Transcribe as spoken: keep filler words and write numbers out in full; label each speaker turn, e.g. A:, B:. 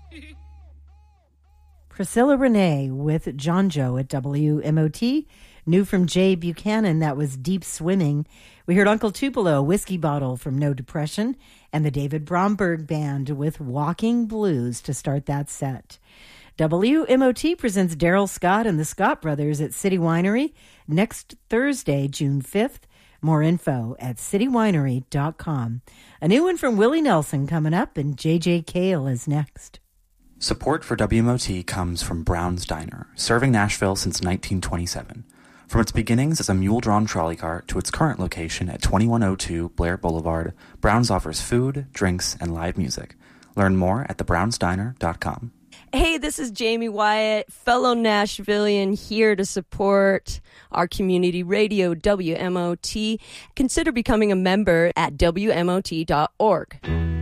A: Priscilla Renee with John Joe at W M O T. New from Jay Buchanan, that was Deep Swimming. We heard Uncle Tupelo, Whiskey Bottle from No Depression, and the David Bromberg Band with Walking Blues to start that set. W M O T presents Daryl Scott and the Scott Brothers at City Winery next Thursday, June fifth. More info at city winery dot com. A new one from Willie Nelson coming up, and J J Cale is next.
B: Support for W M O T comes from Brown's Diner, serving Nashville since nineteen twenty-seven. From its beginnings as a mule-drawn trolley cart to its current location at twenty-one oh two Blair Boulevard, Brown's offers food, drinks, and live music. Learn more at the browns diner dot com.
C: Hey, this is Jamie Wyatt, fellow Nashvilleian, here to support our community radio, W M O T. Consider becoming a member at W M O T dot org.